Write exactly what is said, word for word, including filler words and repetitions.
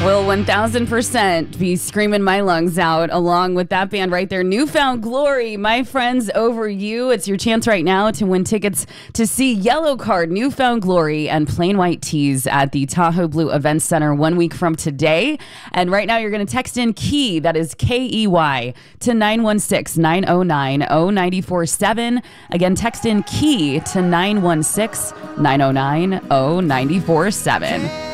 Will one thousand percent be screaming my lungs out along with that band right there, New Found Glory. My friends, over you. It's your chance right now to win tickets to see Yellowcard, New Found Glory, and Plain White Tees at the Tahoe Blue Event Center one week from today. And right now you're going to text in KEY, that is K E Y, to nine one six, nine oh nine, oh nine four seven. Again, text in KEY to nine one six, nine oh nine, oh nine four seven.